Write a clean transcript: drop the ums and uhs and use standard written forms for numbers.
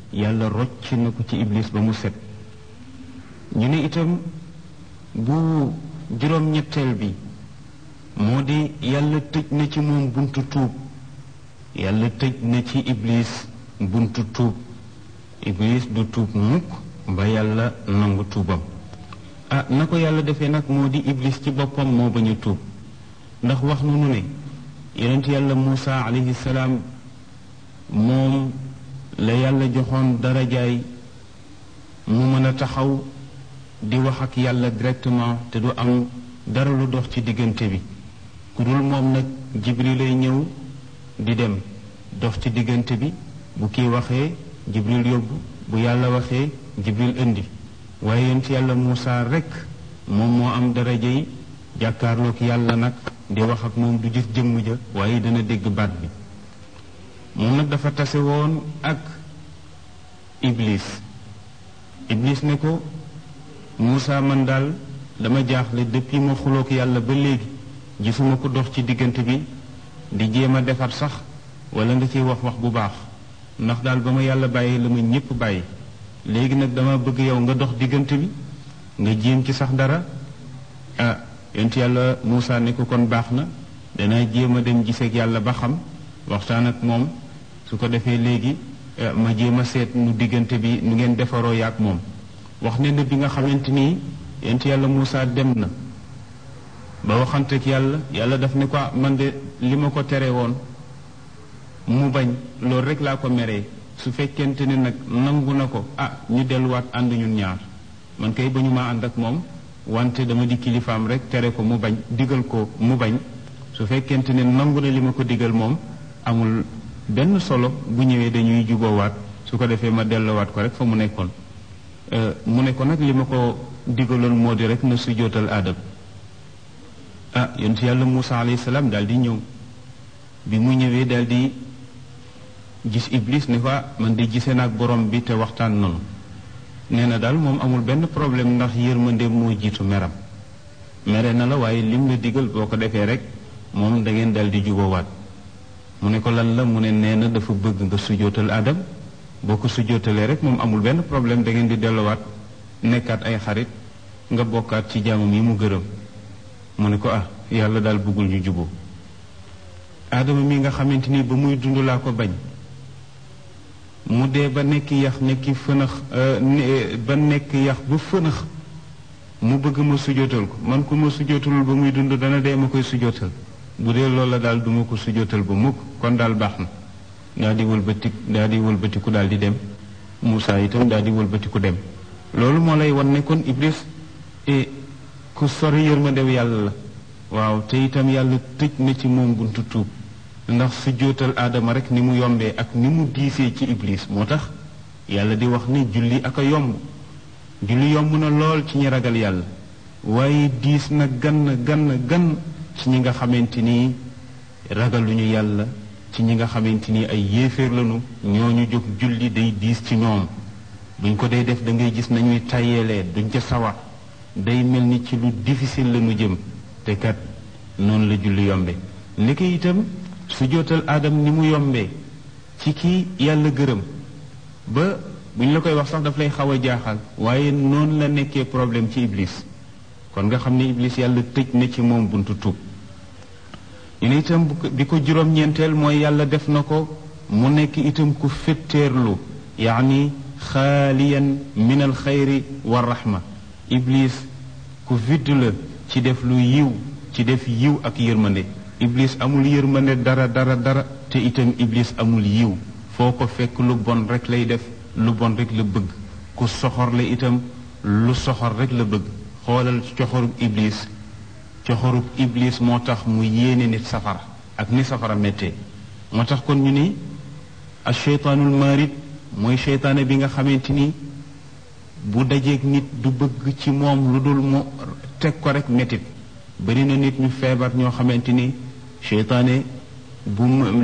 yàlla rocc na ko ci iblis ba mu set. ñu ne itam bu juróom-ñetteel bi moo di yàlla tëj na ci moom buntu tuub. yàlla tëj na ci iblis buntu tuub. iblis du tuub mukk ba yàlla nangu tuubam. na ko yàlla defee nag moo di iblis ci boppam moo bañ a tuub, ndax wax nu ne yonent yàlla Muusa alayhi salaam moom la yàlla joxoon darajaay mu mën a taxaw di wax ak yàlla directement te du am dara lu dox ci diggante bi. ku dul moom nag Jibril lay ñëw di dem dox ci diggante bi, bu kii waxee Jibril yóbbu, bu yàlla waxee Jibril indi. waaye yonent yàlla Muusa rekk moom moo am daraja yi jàkkaarloog yàlla nag di wax ak moom du gis jëmm ja waaye dana dégg baat bi. moom nag dafa tase woon ak iblis. iblis ne ko Muusa, man daal dama jaaxle depuis ma xuloog yàlla ba léegi gisuma ko dox ci diggante bi di jéem a defar sax wala nga ciy wax bu baax, ndax daal ba ma yàlla bàyyi la ma ñépp bàyyi. léegi nag dama bëgg yow nga dox diggante bi nga jéem ci sax dara. yonent yàlla Muusa ne ko kon baax na, danaa jéem a dem giseeg yàlla ba xam, waxtaan ak moom, su ko defee léegi ma jéem a seet nu diggante bi nu ngeen defaroo yaak moom. wax ne na bi nga xamante nii yonent yàlla Muusa dem na ba waxanteeg yàlla, yàlla daf ne ko man de li ma ko tere woon mu bañ, loolu rek laa ko meree. su fekkente ne nag nangu na ko ñu delluwaat ànd ñun ñaar, man kay ba ñu ma ànd ak moom, wante dama di kilifaam rek tere ko mu bañ, digal ko mu bañ. su fekkente ne nangu na li ma ko digal moom amul benn solo, bu ñëwee dañuy juboowaat, su ko defee ma delluwaat ko rek fa mu nekkoon. mu ne ko nag li ma ko digaloon moo di rek na sujjóotal Aadam. yonent yàlla Muusa alayhi salaam daal di ñëw. bi mu ñëwee daal di gis iblis ne ko man di gisee naag borom bi te waxtaan nanu. nee na daal moom amul benn problème ndax yërmande moo jiitu meram. mere na la waaye lim la digal boo ko defee rek moom da ngeen dal di juboowaat. mu ne ko lan la, mu ne nee na dafa bëgg nga sujjóotal Adam. boo ko sujjóotalee rek moom amul benn problème, da ngeen di delluwaat nekkaat ay xarit, nga bokkaat ci jaamam yi mu gërëm. mu ne ko yàlla daal bëggul ñu juboo. Adama mi nga xamante ni ba muy dund laa ko bañ, mu dee ba nekk yax nekki fënax ba nekk yax ba fënax, mu bëgg ma sujjóotal ko. man ku ma sujjóotalul ba muy dund dana dee ma koy sujjóotal. bu dee loolu la daal duma ko sujjóotal ba mukk, kon daal baax na. daal di wëlbatiku daal di dem. Muusa itam daal di wëlbatiku dem. loolu moo lay wan ne kon Iblis ku sori yërmandew yàlla la. waaw, te itam yàlla tëj na ci moom buntu tuub, ndax sujjóotal Aadama rek ni mu yombee ak ni mu diisee ci Iblis moo tax yàlla di wax ni julli ak a yomb. julli yomb na lool ci ñi ragal yàlla, waaye diis na gan ci ñi nga xamante ni ragaluñu yàlla, ci ñi nga xamante ni ay yéeféer lañu. ñooñu jóg julli day diis ci ñoom. buñ ko dee def da ngay gis nañuy tàyyeelee, duñ ca sawar, day mel ni ci lu difficile lañu jëm. te kat noonu la julli yombe. ni ko itam sujjóotal Aadam ni mu yombee ci ki yàlla gërëm ba buñ la koy wax sax daf lay xaw a jaaxal, waaye noonu la nekkee problème ci Iblis. kon nga xam ne Iblis yàlla tëj na ci moom buntu tuub. ñu ne itam bi ko juróom-ñeenteel mooy yàlla def na ko mu nekk itam ku fetteerlu, yaani xaaliyan min al xayri wa rahma. Iblis ku vidd la ci def lu yiw, ci def yiw ak yërmande. Iblis amul yërmande dara, te itam Iblis amul yiw. foo ko fekk lu bon rek lay def, lu bon rek la bëgg. ku soxor la itam, lu soxor rek la bëgg. xoolal coxorub Iblis moo tax mu yéene nit safara ak ni safara méttee. moo tax kon ñu ni asheytaanul maarid mooy seytaane bi nga xamante ni bu dajeeg nit du bëgg ci moom lu dul mu teg ko rek métit. bari na nit ñu feebar ñoo xamante ni seytaane bu